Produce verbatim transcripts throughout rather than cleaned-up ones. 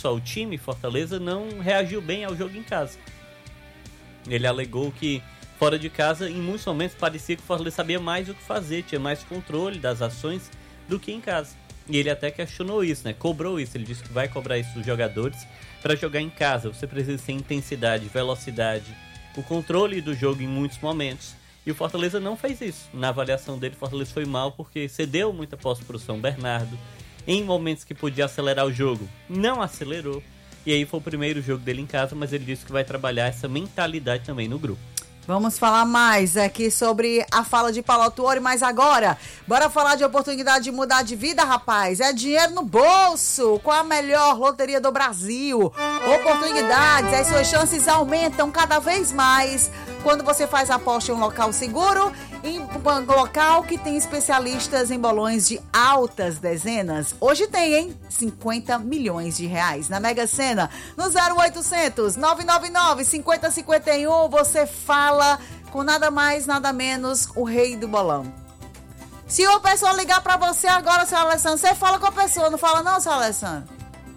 só, o time Fortaleza não reagiu bem ao jogo em casa. Ele alegou que fora de casa, em muitos momentos, parecia que o Fortaleza sabia mais o que fazer, tinha mais controle das ações do que em casa. E ele até questionou isso, né? Cobrou isso. Ele disse que vai cobrar isso dos jogadores para jogar em casa. Você precisa ter intensidade, velocidade, o controle do jogo em muitos momentos. E o Fortaleza não fez isso. Na avaliação dele, o Fortaleza foi mal porque cedeu muita posse para o São Bernardo. Em momentos que podia acelerar o jogo, não acelerou. E aí foi o primeiro jogo dele em casa, mas ele disse que vai trabalhar essa mentalidade também no grupo. Vamos falar mais aqui sobre a fala de Paulo Autuori, mas agora, bora falar de oportunidade de mudar de vida, rapaz. É dinheiro no bolso, com a melhor loteria do Brasil. Oportunidades, as suas chances aumentam cada vez mais quando você faz aposta em um local seguro, em um local que tem especialistas em bolões de altas dezenas. Hoje tem, hein? cinquenta milhões de reais. Na Mega Sena, no zero oitocentos, nove nove nove, cinco zero cinco um, você fala com nada mais, nada menos, o rei do bolão. Se uma pessoa ligar pra você agora, seu Alessandro, você fala com a pessoa, não fala não, seu Alessandro?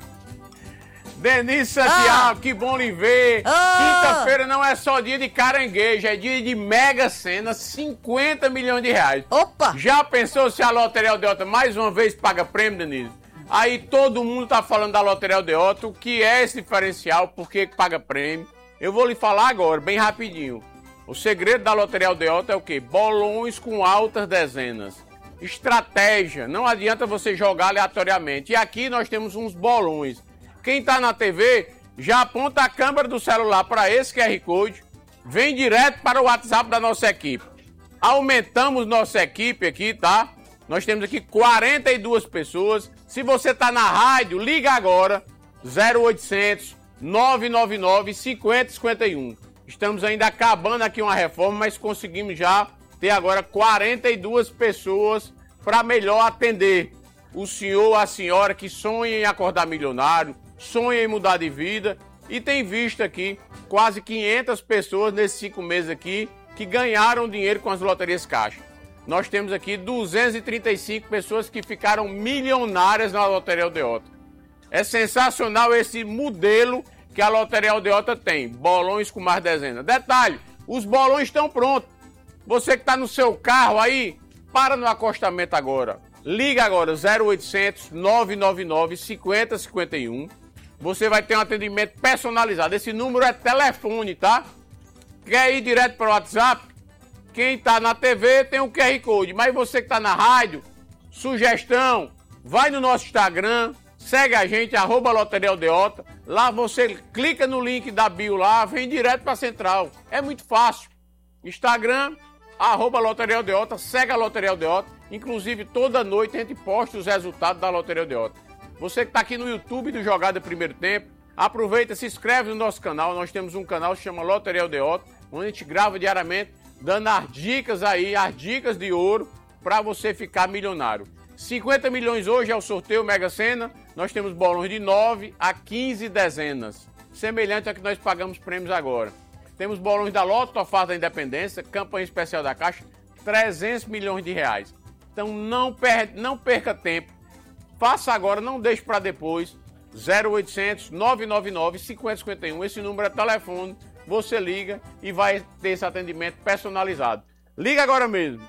Denise Santiago, ah, que bom lhe ver. Ah, Quinta-feira não é só dia de caranguejo, é dia de Mega Sena, cinquenta milhões de reais. Opa! Já pensou se a Loteria Aldeota mais uma vez paga prêmio, Denise? Aí todo mundo tá falando da Loteria Aldeota, o que é esse diferencial, por que paga prêmio? Eu vou lhe falar agora, bem rapidinho. O segredo da Loteria Aldeota é o quê? Bolões com altas dezenas. Estratégia, não adianta você jogar aleatoriamente. E aqui nós temos uns bolões. Quem tá na T V, já aponta a câmera do celular para esse Q R Code, vem direto para o WhatsApp da nossa equipe. Aumentamos nossa equipe aqui, tá? Nós temos aqui quarenta e duas pessoas. Se você tá na rádio, liga agora, zero oitocentos, nove nove nove, cinco zero cinco um. Estamos ainda acabando aqui uma reforma, mas conseguimos já ter agora quarenta e duas pessoas para melhor atender o senhor, a senhora que sonha em acordar milionário, sonha em mudar de vida e tem visto aqui quase quinhentas pessoas nesses cinco meses aqui que ganharam dinheiro com as loterias Caixa. Nós temos aqui duzentas e trinta e cinco pessoas que ficaram milionárias na Loteria Aldeota. É sensacional esse modelo que a Loteria Aldeota tem, bolões com mais dezenas. Detalhe, os bolões estão prontos. Você que está no seu carro aí, para no acostamento agora. Liga agora, zero oitocentos, nove nove nove, cinco zero cinco um. Você vai ter um atendimento personalizado. Esse número é telefone, tá? Quer ir direto para o WhatsApp? Quem está na T V tem um Q R Code. Mas você que está na rádio, sugestão, vai no nosso Instagram, segue a gente, arroba Loteria Aldeota. Lá você clica no link da bio lá, vem direto para a central. É muito fácil. Instagram, arroba Loteria Aldeota, segue a Loteria Aldeota. Inclusive, toda noite a gente posta os resultados da Loteria Aldeota. Você que está aqui no YouTube do Jogada Primeiro Tempo, aproveita, se inscreve no nosso canal. Nós temos um canal que se chama Loteria Aldeota, onde a gente grava diariamente, dando as dicas aí, as dicas de ouro, para você ficar milionário. cinquenta milhões hoje é o sorteio Mega Sena. Nós temos bolões de nove a quinze dezenas, semelhante a que nós pagamos prêmios agora. Temos bolões da Loto, Oferta da Independência, campanha especial da Caixa, trezentos milhões de reais. Então não, per não perca tempo, faça agora, não deixe para depois, zero oitocentos, nove nove nove, cinco zero cinco um, esse número é telefone, você liga e vai ter esse atendimento personalizado. Liga agora mesmo.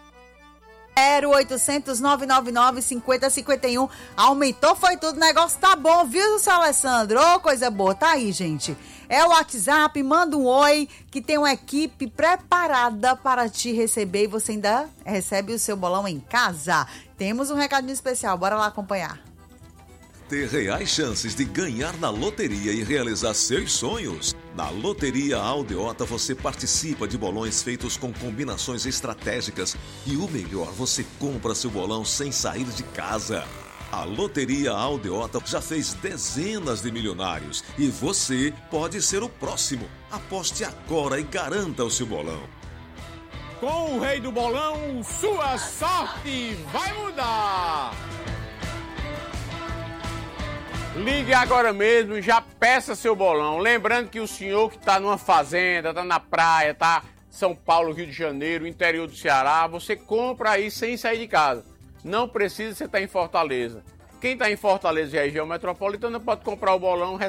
zero oitocentos, nove nove nove, cinco zero cinco um. Aumentou, foi tudo. O negócio tá bom, viu, seu Alessandro? Ô, oh, coisa boa. Tá aí, gente. É o WhatsApp, manda um oi, que tem uma equipe preparada para te receber e você ainda recebe o seu bolão em casa. Temos um recadinho especial, bora lá acompanhar. Ter reais chances de ganhar na loteria e realizar seus sonhos? Na Loteria Aldeota você participa de bolões feitos com combinações estratégicas e o melhor, você compra seu bolão sem sair de casa. A Loteria Aldeota já fez dezenas de milionários e você pode ser o próximo. Aposte agora e garanta o seu bolão. Com o rei do bolão, sua sorte vai mudar! Ligue agora mesmo e já peça seu bolão. Lembrando que o senhor que está numa fazenda, está na praia, está em São Paulo, Rio de Janeiro, interior do Ceará, você compra aí sem sair de casa. Não precisa você estar em Fortaleza. Quem está em Fortaleza e região metropolitana pode comprar o bolão